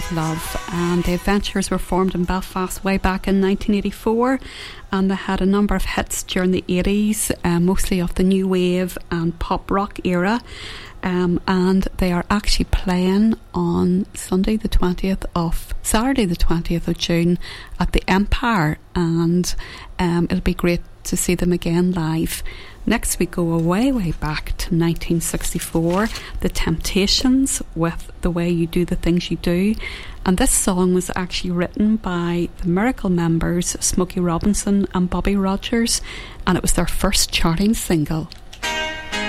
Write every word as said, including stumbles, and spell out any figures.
of Love, and the Adventures were formed in Belfast way back in nineteen eighty-four, and they had a number of hits during the eighties, uh, mostly of the new wave and pop rock era. Um, and they are actually playing on Sunday the twentieth of Saturday the twentieth of June at the Empire, and um, it'll be great to see them again live. Next we go way way back to nineteen sixty-four, The Temptations with The Way You Do the Things You Do, and this song was actually written by the Miracle members Smokey Robinson and Bobby Rogers, and it was their first charting single.